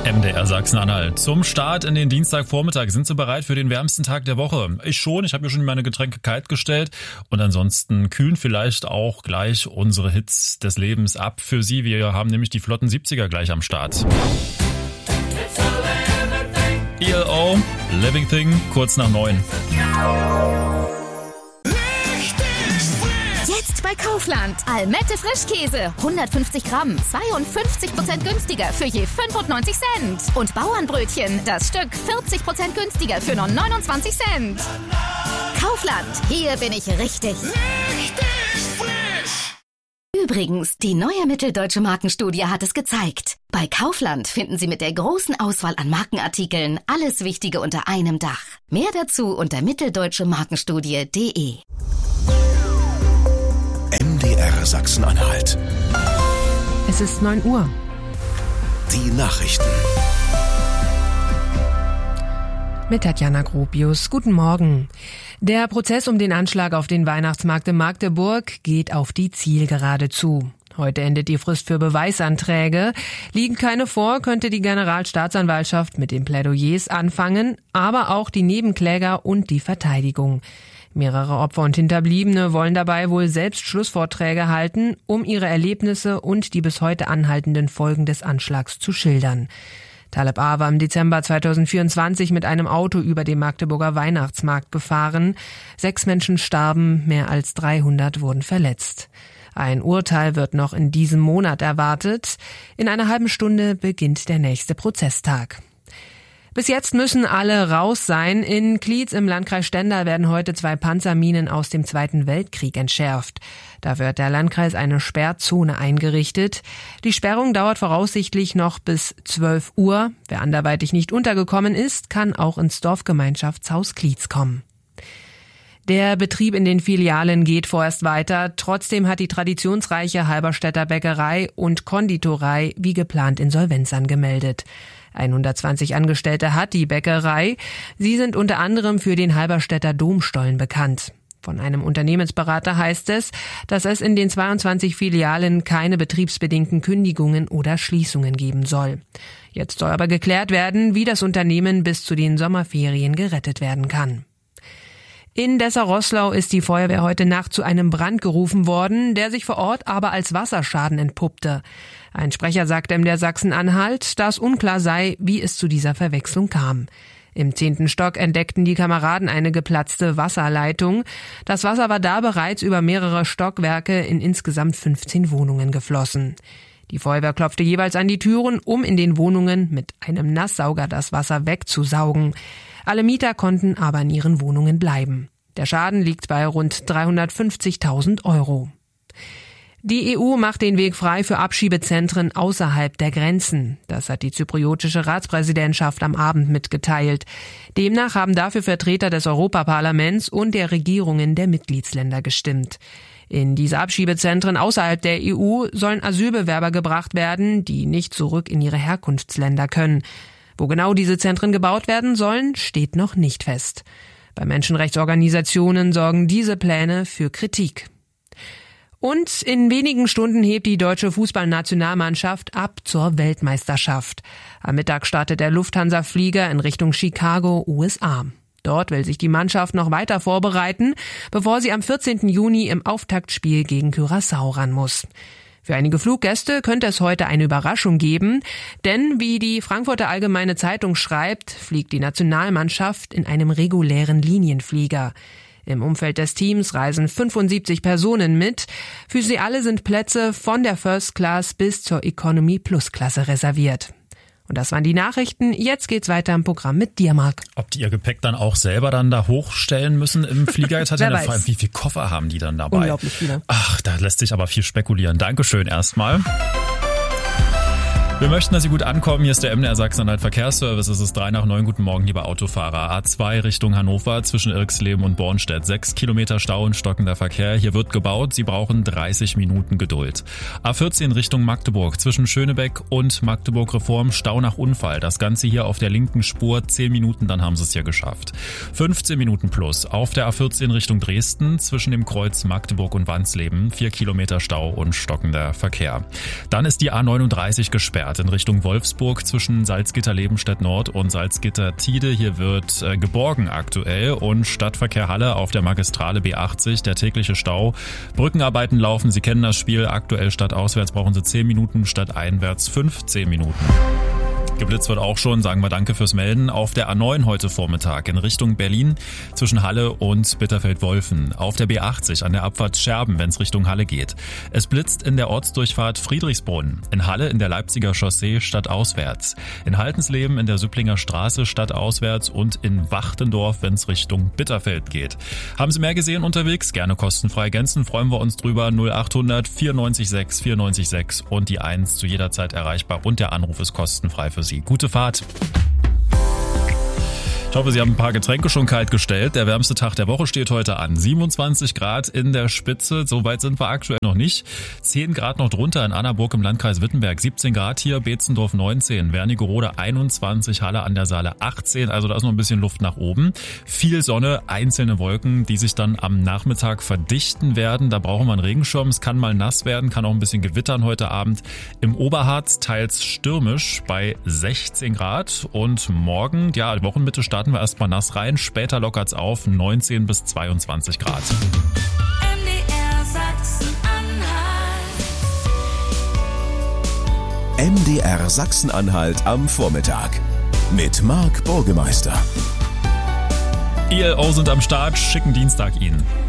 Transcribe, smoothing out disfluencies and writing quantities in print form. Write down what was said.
MDR Sachsen-Anhalt. Zum Start in den Dienstagvormittag. Sind Sie bereit für den wärmsten Tag der Woche? Ich schon. Ich habe mir schon meine Getränke kalt gestellt. Und ansonsten kühlen vielleicht auch gleich unsere Hits des Lebens ab für Sie. Wir haben nämlich die flotten 70er gleich am Start. ELO, Living Thing, kurz nach 9. Jetzt bei Kaufland. Almette Frischkäse. 150 Gramm. 52% günstiger für je 95 Cent. Und Bauernbrötchen. Das Stück 40% günstiger für nur 29 Cent. Kaufland. Hier bin ich richtig. Richtig frisch. Übrigens, die neue Mitteldeutsche Markenstudie hat es gezeigt. Bei Kaufland finden Sie mit der großen Auswahl an Markenartikeln alles Wichtige unter einem Dach. Mehr dazu unter mitteldeutschemarkenstudie.de. MDR Sachsen-Anhalt. Es ist 9 Uhr. Die Nachrichten. Mit Tatjana Gropius. Guten Morgen. Der Prozess um den Anschlag auf den Weihnachtsmarkt in Magdeburg geht auf die Zielgerade zu. Heute endet die Frist für Beweisanträge. Liegen keine vor, könnte die Generalstaatsanwaltschaft mit den Plädoyers anfangen, aber auch die Nebenkläger und die Verteidigung. Mehrere Opfer und Hinterbliebene wollen dabei wohl selbst Schlussvorträge halten, um ihre Erlebnisse und die bis heute anhaltenden Folgen des Anschlags zu schildern. Taleb A. war im Dezember 2024 mit einem Auto über den Magdeburger Weihnachtsmarkt gefahren. 6 Menschen starben, mehr als 300 wurden verletzt. Ein Urteil wird noch in diesem Monat erwartet. In einer halben Stunde beginnt der nächste Prozesstag. Bis jetzt müssen alle raus sein. In Klietz im Landkreis Stendal werden heute 2 Panzerminen aus dem Zweiten Weltkrieg entschärft. Dafür hat der Landkreis eine Sperrzone eingerichtet. Die Sperrung dauert voraussichtlich noch bis 12 Uhr. Wer anderweitig nicht untergekommen ist, kann auch ins Dorfgemeinschaftshaus Klietz kommen. Der Betrieb in den Filialen geht vorerst weiter. Trotzdem hat die traditionsreiche Halberstädter Bäckerei und Konditorei wie geplant Insolvenz angemeldet. 120 Angestellte hat die Bäckerei. Sie sind unter anderem für den Halberstädter Domstollen bekannt. Von einem Unternehmensberater heißt es, dass es in den 22 Filialen keine betriebsbedingten Kündigungen oder Schließungen geben soll. Jetzt soll aber geklärt werden, wie das Unternehmen bis zu den Sommerferien gerettet werden kann. In Dessau-Roßlau ist die Feuerwehr heute Nacht zu einem Brand gerufen worden, der sich vor Ort aber als Wasserschaden entpuppte. Ein Sprecher sagte MDR Sachsen-Anhalt, dass unklar sei, wie es zu dieser Verwechslung kam. Im 10. Stock entdeckten die Kameraden eine geplatzte Wasserleitung. Das Wasser war da bereits über mehrere Stockwerke in insgesamt 15 Wohnungen geflossen. Die Feuerwehr klopfte jeweils an die Türen, um in den Wohnungen mit einem Nasssauger das Wasser wegzusaugen. Alle Mieter konnten aber in ihren Wohnungen bleiben. Der Schaden liegt bei rund 350.000 Euro. Die EU macht den Weg frei für Abschiebezentren außerhalb der Grenzen. Das hat die zypriotische Ratspräsidentschaft am Abend mitgeteilt. Demnach haben dafür Vertreter des Europaparlaments und der Regierungen der Mitgliedsländer gestimmt. In diese Abschiebezentren außerhalb der EU sollen Asylbewerber gebracht werden, die nicht zurück in ihre Herkunftsländer können. Wo genau diese Zentren gebaut werden sollen, steht noch nicht fest. Bei Menschenrechtsorganisationen sorgen diese Pläne für Kritik. Und in wenigen Stunden hebt die deutsche Fußballnationalmannschaft ab zur Weltmeisterschaft. Am Mittag startet der Lufthansa-Flieger in Richtung Chicago, USA. Dort will sich die Mannschaft noch weiter vorbereiten, bevor sie am 14. Juni im Auftaktspiel gegen Curaçao ran muss. Für einige Fluggäste könnte es heute eine Überraschung geben, denn wie die Frankfurter Allgemeine Zeitung schreibt, fliegt die Nationalmannschaft in einem regulären Linienflieger. Im Umfeld des Teams reisen 75 Personen mit. Für sie alle sind Plätze von der First Class bis zur Economy Plus Klasse reserviert. Und das waren die Nachrichten. Jetzt geht's weiter im Programm mit dir, Marc. Ob die ihr Gepäck dann auch selber dann da hochstellen müssen im Flieger? Jetzt hat ja eine Frage, wie viele Koffer haben die dann dabei? Unglaublich viele. Ach, da lässt sich aber viel spekulieren. Dankeschön erstmal. Wir möchten, dass Sie gut ankommen. Hier ist der MDR Sachsen-Anhalt Verkehrsservice. Es ist 8:03. Guten Morgen, liebe Autofahrer. A2 Richtung Hannover zwischen Irxleben und Bornstedt. 6 Kilometer Stau und stockender Verkehr. Hier wird gebaut. Sie brauchen 30 Minuten Geduld. A14 Richtung Magdeburg zwischen Schönebeck und Magdeburg Reform. Stau nach Unfall. Das Ganze hier auf der linken Spur. 10 Minuten, dann haben Sie es hier geschafft. 15 Minuten plus auf der A14 Richtung Dresden zwischen dem Kreuz Magdeburg und Wansleben. 4 Kilometer Stau und stockender Verkehr. Dann ist die A39 gesperrt. Grad in Richtung Wolfsburg zwischen Salzgitter-Lebenstedt Nord und Salzgitter-Tide. Hier wird geborgen aktuell und Stadtverkehr Halle auf der Magistrale B80, der tägliche Stau. Brückenarbeiten laufen, Sie kennen das Spiel, aktuell statt auswärts brauchen Sie 10 Minuten, statt einwärts 15 Minuten. Geblitzt wird auch schon, sagen wir danke fürs Melden, auf der A9 heute Vormittag in Richtung Berlin zwischen Halle und Bitterfeld-Wolfen. Auf der B80 an der Abfahrt Scherben, wenn es Richtung Halle geht. Es blitzt in der Ortsdurchfahrt Friedrichsbrunn. In Halle in der Leipziger Chaussee stadtauswärts. In Haltensleben in der Süpplinger Straße stadtauswärts und in Wachtendorf, wenn es Richtung Bitterfeld geht. Haben Sie mehr gesehen unterwegs? Gerne kostenfrei ergänzen. Freuen wir uns drüber. 0800 94 6 94 6 und die 1 zu jeder Zeit erreichbar und der Anruf ist kostenfrei für Sie. Gute Fahrt. Ich hoffe, Sie haben ein paar Getränke schon kalt gestellt. Der wärmste Tag der Woche steht heute an. 27 Grad in der Spitze. So weit sind wir aktuell noch nicht. 10 Grad noch drunter in Annaburg im Landkreis Wittenberg. 17 Grad hier, Beetzendorf 19, Wernigerode 21, Halle an der Saale 18. Also da ist noch ein bisschen Luft nach oben. Viel Sonne, einzelne Wolken, die sich dann am Nachmittag verdichten werden. Da brauchen wir einen Regenschirm. Es kann mal nass werden, kann auch ein bisschen gewittern heute Abend. Im Oberharz teils stürmisch bei 16 Grad. Und morgen, ja, Wochenmitte starten wir erstmal nass rein, später lockert's auf, 19 bis 22 Grad. MDR Sachsen-Anhalt am Vormittag mit Marc Burgemeister. ELO sind am Start, schicken Dienstag Ihnen.